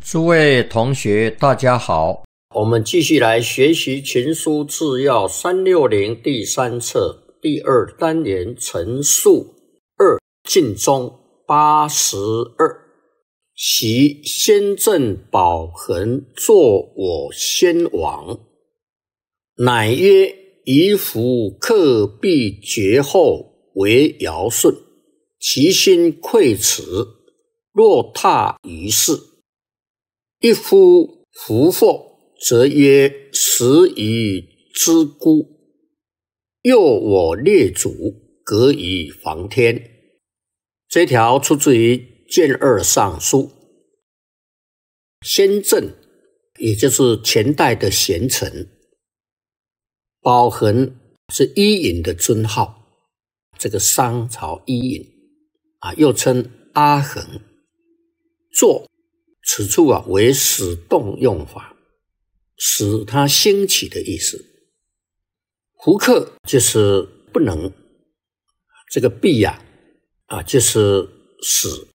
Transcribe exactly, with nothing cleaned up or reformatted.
诸位同学大家好，我们继续来学习群书治要三六零第三册第二单元陈述二晋中八十二，习先正保恒作我先王，乃曰夷夫克必绝后为尧舜，其心愧耻，若踏于世。一夫夫祸，则曰始于之孤，诱我列祖，革于防天。这条出自于卷二上书。先正也就是前代的贤臣，保恒是伊尹的尊号，这个商朝伊尹啊，又称阿衡。作此处啊为使动用法，使它兴起的意思。胡克就是不能，这个必呀 啊, 啊就是使